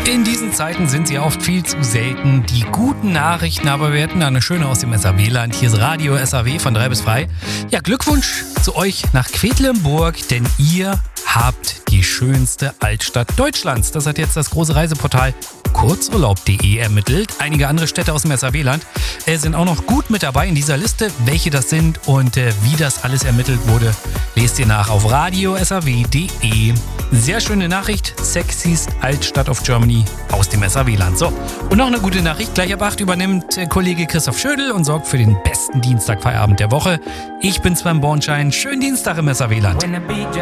In diesen Zeiten sind sie oft viel zu selten, die guten Nachrichten, aber wir hätten eine schöne aus dem SAW-Land. Hier ist Radio SAW von 3 bis frei. Ja, Glückwunsch zu euch nach Quedlinburg, denn ihr habt die schönste Altstadt Deutschlands. Das hat jetzt das große Reiseportal Kurzurlaub.de ermittelt. Einige andere Städte aus dem SAW-Land sind auch noch gut mit dabei in dieser Liste. Welche das sind und wie das alles ermittelt wurde, lest ihr nach auf radiosaw.de. Sehr schöne Nachricht, Sexiest Altstadt of Germany aus dem SAW-Land. So, und noch eine gute Nachricht. Gleich ab 8 übernimmt Kollege Christoph Schödel und sorgt für den besten Dienstagfeierabend der Woche. Ich bin Sven Bornschein. Schönen Dienstag im SAW-Land.